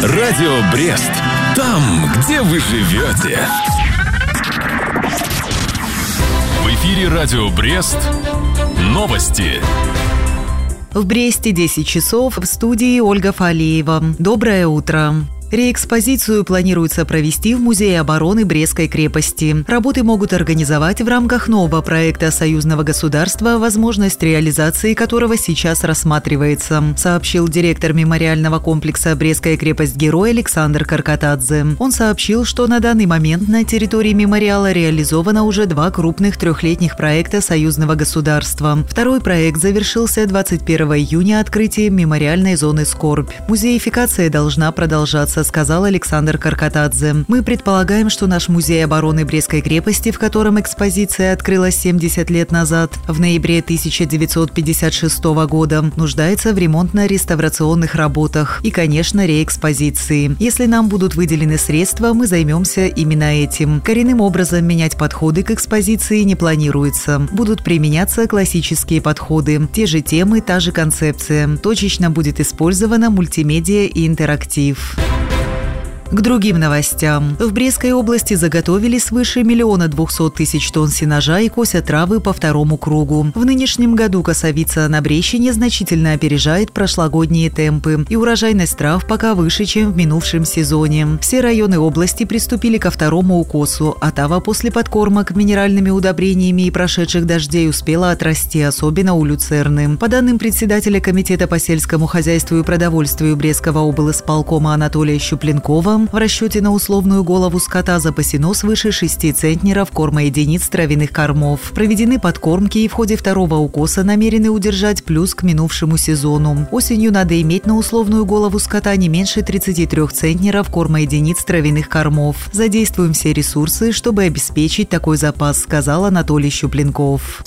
Радио Брест. Там, где вы живете. В эфире Радио Брест. Новости. В Бресте 10 часов, в студии Ольга Фалеева. Доброе утро. Реэкспозицию планируется провести в Музее обороны Брестской крепости. Работы могут организовать в рамках нового проекта союзного государства, возможность реализации которого сейчас рассматривается, сообщил директор мемориального комплекса «Брестская крепость-герой» Александр Каркатадзе. Он сообщил, что на данный момент на территории мемориала реализовано уже 2 крупных трехлетних проекта союзного государства. Второй проект завершился 21 июня открытием мемориальной зоны «Скорбь». Музеификация должна продолжаться, сказал Александр Каркатадзе. Мы предполагаем, что наш музей обороны Брестской крепости, в котором экспозиция открылась 70 лет назад, в ноябре 1956 года, нуждается в ремонтно-реставрационных работах и, конечно, реэкспозиции. Если нам будут выделены средства, мы займемся именно этим. Коренным образом менять подходы к экспозиции не планируется. Будут применяться классические подходы. Те же темы, та же концепция. Точечно будет использована мультимедиа и интерактив. К другим новостям. В Брестской области заготовили свыше 1 200 000 тонн сенажа и косят травы по второму кругу. В нынешнем году косовица на Брещине значительно опережает прошлогодние темпы, и урожайность трав пока выше, чем в минувшем сезоне. Все районы области приступили ко второму укосу, а трава после подкормок минеральными удобрениями и прошедших дождей успела отрасти, особенно у люцерны. По данным председателя комитета по сельскому хозяйству и продовольствию Брестского облисполкома Анатолия Щупленкова, в расчете на условную голову скота запасено свыше 6 центнеров кормоединиц травяных кормов. Проведены подкормки и в ходе второго укоса намерены удержать плюс к минувшему сезону. Осенью надо иметь на условную голову скота не меньше 33 центнеров кормоединиц травяных кормов. Задействуем все ресурсы, чтобы обеспечить такой запас, сказал Анатолий Щупленков.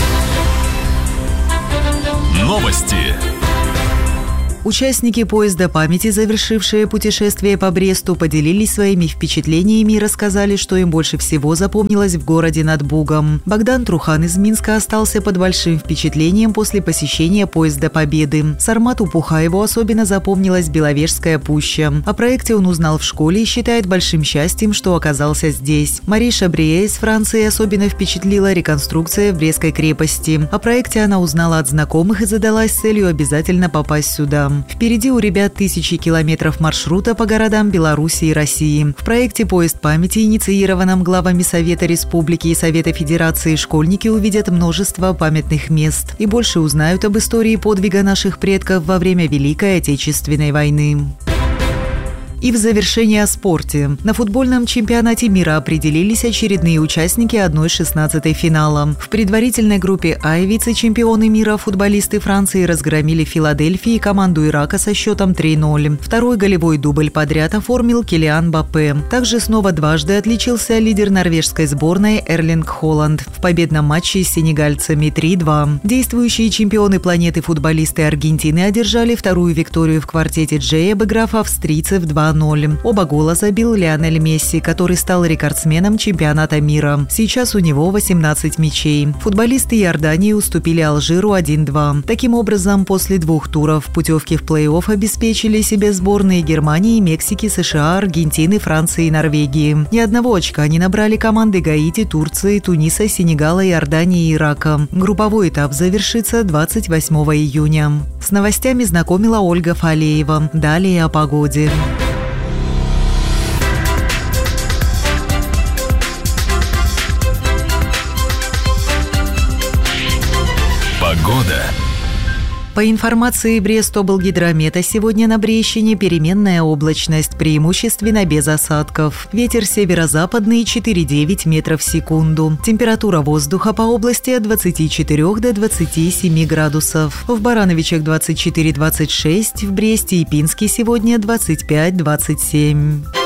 Новости. Участники поезда памяти, завершившие путешествие по Бресту, поделились своими впечатлениями и рассказали, что им больше всего запомнилось в городе над Бугом. Богдан Трухан из Минска остался под большим впечатлением после посещения поезда Победы. Сармату Пухаеву особенно запомнилась Беловежская пуща. О проекте он узнал в школе и считает большим счастьем, что оказался здесь. Мари Шабрие из Франции особенно впечатлила реконструкция в Брестской крепости. О проекте она узнала от знакомых и задалась целью обязательно попасть сюда. Впереди у ребят 1000 километров маршрута по городам Беларуси и России. В проекте «Поезд памяти», инициированном главами Совета Республики и Совета Федерации, школьники увидят множество памятных мест и больше узнают об истории подвига наших предков во время Великой Отечественной войны. И в завершение о спорте. На футбольном чемпионате мира определились очередные участники 1/16 финала. В предварительной группе А вице-чемпионы мира футболисты Франции разгромили Филадельфию и команду Ирака со счетом 3-0. Второй голевой дубль подряд оформил Килиан Мбаппе. Также снова дважды отличился лидер норвежской сборной Эрлинг Холланд в победном матче с сенегальцами 3-2. Действующие чемпионы планеты футболисты Аргентины одержали вторую викторию в квартете Джей, обыграв австрийцев 2-0. Оба гола забил Лионель Месси, который стал рекордсменом чемпионата мира. Сейчас у него 18 мячей. Футболисты Иордании уступили Алжиру 1-2. Таким образом, после 2 туров путевки в плей-офф обеспечили себе сборные Германии, Мексики, США, Аргентины, Франции и Норвегии. Ни одного очка не набрали команды Гаити, Турции, Туниса, Сенегала, Иордании и Ирака. Групповой этап завершится 28 июня. С новостями знакомила Ольга Фалеева. Далее о погоде. Погода. По информации Брестоблгидромета, сегодня на Брещине переменная облачность, преимущественно без осадков. Ветер северо-западный 4,9 метров в секунду. Температура воздуха по области от 24 до 27 градусов. В Барановичах 24-26, в Бресте и Пинске сегодня 25-27.